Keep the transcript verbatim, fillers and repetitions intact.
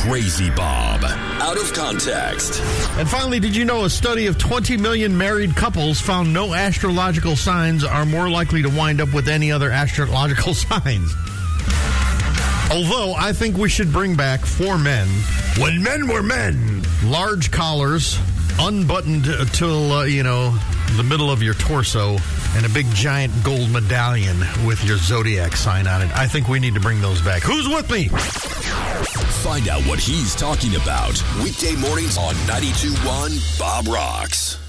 Crazy Bob. Out of context. And finally, did you know a study of twenty million married couples found no astrological signs are more likely to wind up with any other astrological signs? Although, I think we should bring back for men, when men were men, large collars, unbuttoned till, uh, you know, the middle of your torso, and a big giant gold medallion with your zodiac sign on it. I think we need to bring those back. Who's with me? Find out what he's talking about. Weekday mornings on ninety-two point one Bob Rocks.